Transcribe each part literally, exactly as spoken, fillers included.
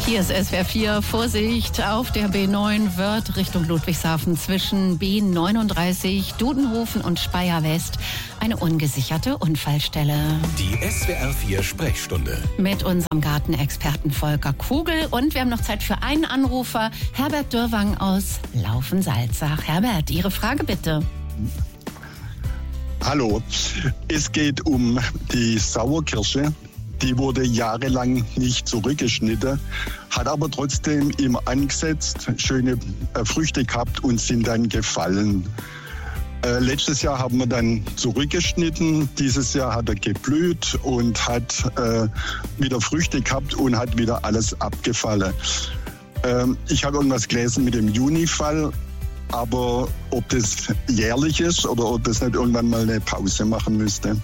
Hier ist S W R vier. Vorsicht auf der B neun wird Richtung Ludwigshafen zwischen B neununddreißig, Dudenhofen und Speyer West eine ungesicherte Unfallstelle. Die S W R vier Sprechstunde. Mit unserem Gartenexperten Volker Kugel. Und wir haben noch Zeit für einen Anrufer, Herbert Dürrwang aus Laufen-Salzach. Herbert, Ihre Frage bitte. Hallo, es geht um die Sauerkirsche. Die wurde jahrelang nicht zurückgeschnitten, hat aber trotzdem immer angesetzt, schöne äh, Früchte gehabt und sind dann gefallen. Äh, letztes Jahr haben wir dann zurückgeschnitten, dieses Jahr hat er geblüht und hat äh, wieder Früchte gehabt und hat wieder alles abgefallen. Ähm, ich habe irgendwas gelesen mit dem Junifall, aber ob das jährlich ist oder ob das nicht irgendwann mal eine Pause machen müsste.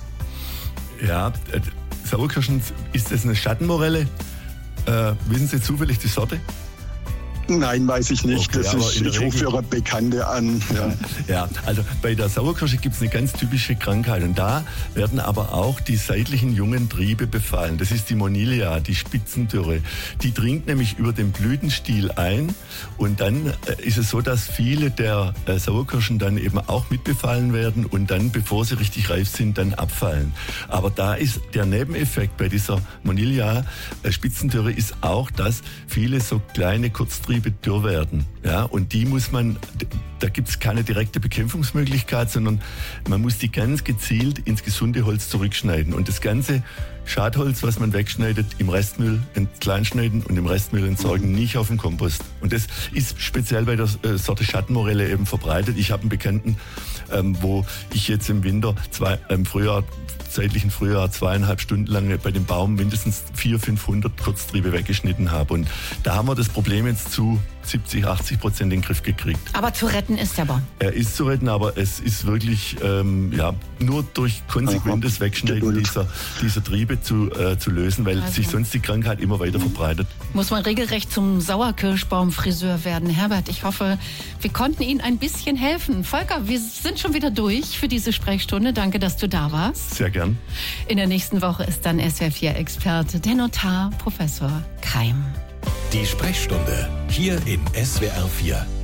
Ja, äh, Sauerkirschen, ist das eine Schattenmorelle? Äh, wissen Sie zufällig die Sorte? Nein, weiß ich nicht. Okay, das ist, ich rufe Ihre Bekannte an. Ja. Ja, also bei der Sauerkirsche gibt es eine ganz typische Krankheit und da werden aber auch die seitlichen jungen Triebe befallen. Das ist die Monilia, die Spitzendürre. Die dringt nämlich über den Blütenstiel ein und dann äh, ist es so, dass viele der äh, Sauerkirschen dann eben auch mitbefallen werden und dann, bevor sie richtig reif sind, dann abfallen. Aber da ist der Nebeneffekt bei dieser Monilia äh, Spitzendürre ist auch, dass viele so kleine Kurztriebe dürr werden. Ja, und die muss man, da gibt es keine direkte Bekämpfungsmöglichkeit, sondern man muss die ganz gezielt ins gesunde Holz zurückschneiden. Und das ganze Schadholz, was man wegschneidet, im Restmüll kleinschneiden und im Restmüll entsorgen, nicht auf dem Kompost. Und das ist speziell bei der äh, Sorte Schattenmorelle eben verbreitet. Ich habe einen Bekannten, ähm, wo ich jetzt im Winter, zwei, im Frühjahr, zeitlichen Frühjahr zweieinhalb Stunden lang bei dem Baum mindestens vierhundert, fünfhundert Kurztriebe weggeschnitten habe. Und da haben wir das Problem jetzt zu siebzig, achtzig Prozent in den Griff gekriegt. Aber zu retten ist er aber. Er ist zu retten, aber es ist wirklich ähm, ja, nur durch konsequentes Wegschneiden dieser, dieser Triebe zu, äh, zu lösen, weil also sich sonst die Krankheit immer weiter verbreitet. Muss man regelrecht zum Sauerkirschbaumfriseur werden. Herbert, ich hoffe, wir konnten Ihnen ein bisschen helfen. Volker, wir sind schon wieder durch für diese Sprechstunde. Danke, dass du da warst. Sehr gern. In der nächsten Woche ist dann S W R vier-Experte, der Notar Professor Keim. Die Sprechstunde hier in S W R vier.